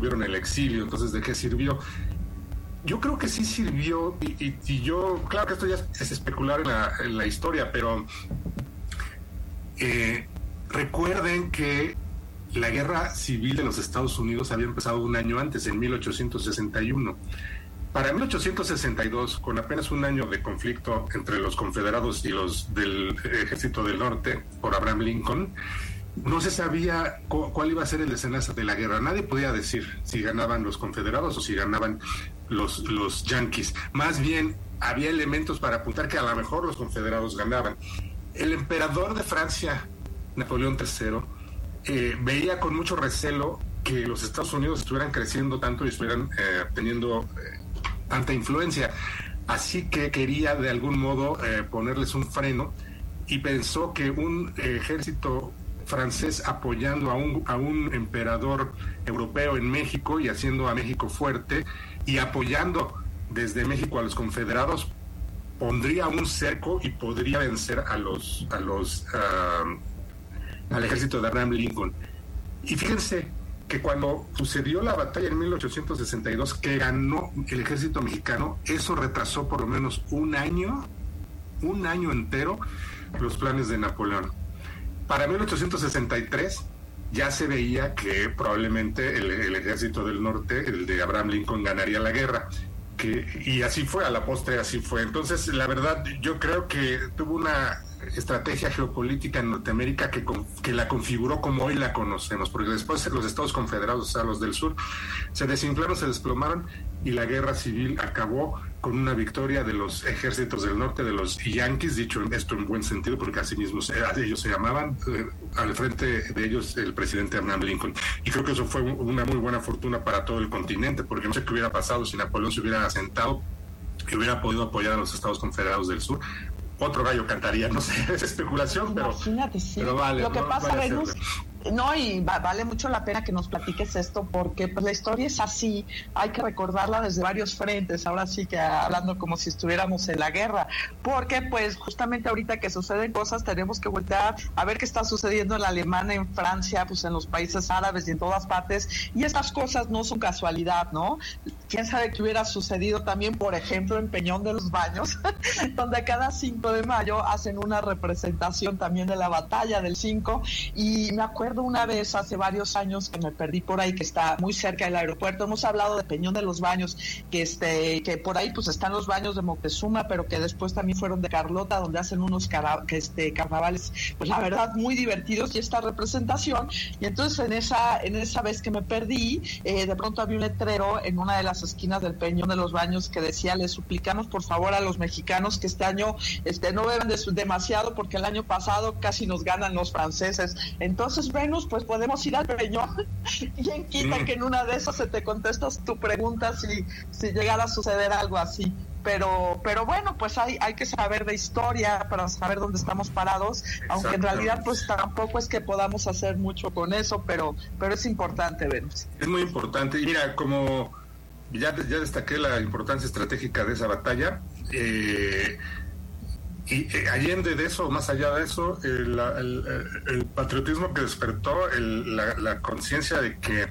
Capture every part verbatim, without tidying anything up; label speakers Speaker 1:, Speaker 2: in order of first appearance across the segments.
Speaker 1: tuvieron el exilio, entonces ¿de qué sirvió? Yo creo que sí sirvió, y, y, y yo, claro que esto ya es especular en la, en la historia, pero eh, recuerden que la guerra civil de los Estados Unidos había empezado un año antes, en mil ochocientos sesenta y uno. Para mil ochocientos sesenta y dos, con apenas un año de conflicto entre los confederados y los del Ejército del Norte por Abraham Lincoln, no se sabía cu- cuál iba a ser el desenlace de la guerra. Nadie podía decir si ganaban los confederados o si ganaban los, los yanquis. Más bien, había elementos para apuntar que a lo mejor los confederados ganaban. El emperador de Francia, Napoleón tercero, eh, veía con mucho recelo que los Estados Unidos estuvieran creciendo tanto y estuvieran eh, teniendo eh, tanta influencia. Así que quería de algún modo eh, ponerles un freno, y pensó que un eh, ejército francés apoyando a un, a un emperador europeo en México y haciendo a México fuerte, y apoyando desde México a los confederados, pondría un cerco y podría vencer a los, a los uh, al ejército de Abraham Lincoln. Y fíjense que cuando sucedió la batalla en mil ochocientos sesenta y dos, que ganó el ejército mexicano, eso retrasó por lo menos un año, un año entero, los planes de Napoleón. Para mil ochocientos sesenta y tres ya se veía que probablemente el, el ejército del norte, el de Abraham Lincoln, ganaría la guerra. Que, y así fue, a la postre así fue. Entonces, la verdad, yo creo que tuvo una estrategia geopolítica en Norteamérica que, que la configuró como hoy la conocemos, porque después los Estados Confederados, o sea, los del sur, se desinflaron, se desplomaron, y la guerra civil acabó con una victoria de los ejércitos del norte, de los yanquis, dicho esto en buen sentido, porque así mismo se, ellos se llamaban, eh, al frente de ellos el presidente Abraham Lincoln. Y creo que eso fue una muy buena fortuna para todo el continente, porque no sé qué hubiera pasado si Napoleón se hubiera asentado y hubiera podido apoyar a los Estados Confederados del sur. Otro gallo cantaría, no sé, es especulación, pero,
Speaker 2: imagínate, sí.
Speaker 1: pero vale.
Speaker 2: Lo que
Speaker 1: no,
Speaker 2: pasa, Venus, no, y va, vale mucho la pena que nos platiques esto, porque pues la historia es así, hay que recordarla desde varios frentes, ahora sí que hablando como si estuviéramos en la guerra, porque pues justamente ahorita que suceden cosas tenemos que voltear a ver qué está sucediendo en la Alemania, en Francia, pues en los países árabes y en todas partes, y estas cosas no son casualidad, ¿no? Quién sabe qué hubiera sucedido también, por ejemplo, en Peñón de los Baños, donde cada cinco de mayo hacen una representación también de la batalla del cinco, y me acuerdo una vez hace varios años que me perdí por ahí, que está muy cerca del aeropuerto. Hemos hablado de Peñón de los Baños, que este que por ahí pues están los baños de Moctezuma, pero que después también fueron de Carlota, donde hacen unos cara, que este carnavales, pues la verdad muy divertidos, y esta representación. Y entonces en esa en esa vez que me perdí, eh, de pronto había un letrero en una de las esquinas del Peñón de los Baños que decía: les suplicamos por favor a los mexicanos que este año este no beban de su, demasiado, porque el año pasado casi nos ganan los franceses. Entonces, Venus, pues podemos ir al Peñón, y en quita mm. que en una de esas se te contestas tu pregunta si, si llegara a suceder algo así. Pero pero bueno, pues hay hay que saber de historia para saber dónde estamos parados, aunque en realidad pues tampoco es que podamos hacer mucho con eso, pero pero es importante, Venus.
Speaker 1: Es muy importante. Y mira, como ya, ya destaqué la importancia estratégica de esa batalla, eh, y eh, allende de eso, más allá de eso, el, el, el patriotismo que despertó, el, la, la conciencia de que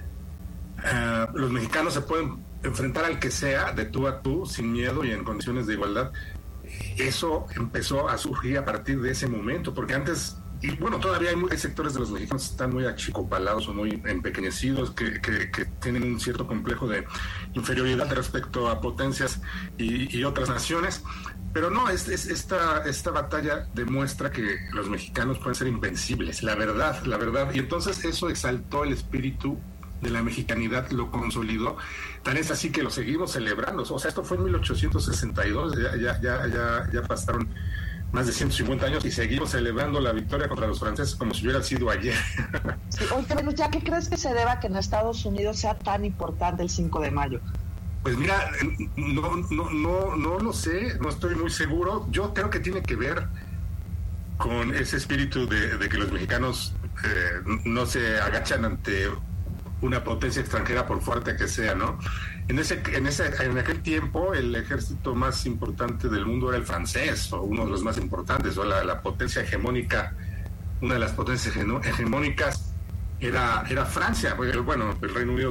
Speaker 1: uh, los mexicanos se pueden enfrentar al que sea de tú a tú, sin miedo y en condiciones de igualdad, eso empezó a surgir a partir de ese momento, porque antes, y bueno, todavía hay, hay sectores de los mexicanos que están muy achicopalados o muy empequeñecidos, que, que, que tienen un cierto complejo de inferioridad respecto a potencias y, y otras naciones. Pero no, es, es, esta, esta batalla demuestra que los mexicanos pueden ser invencibles, la verdad, la verdad. Y entonces eso exaltó el espíritu de la mexicanidad, lo consolidó. Tan es así que lo seguimos celebrando. O sea, esto fue en mil ochocientos sesenta y dos, ya, ya, ya, ya, ya pasaron más de ciento cincuenta años y seguimos celebrando la victoria contra los franceses como si hubiera sido ayer.
Speaker 2: Sí, oye, bueno, ¿ya qué crees que se deba que en Estados Unidos sea tan importante el cinco de mayo?
Speaker 1: Pues mira, no, no, no, no lo sé, no estoy muy seguro. Yo creo que tiene que ver con ese espíritu de, de que los mexicanos eh, no se agachan ante una potencia extranjera por fuerte que sea, ¿no? En ese, en ese, en aquel tiempo el ejército más importante del mundo era el francés, o uno de los más importantes, o la, la potencia hegemónica, una de las potencias hegemónicas era, era Francia. Bueno, el Reino Unido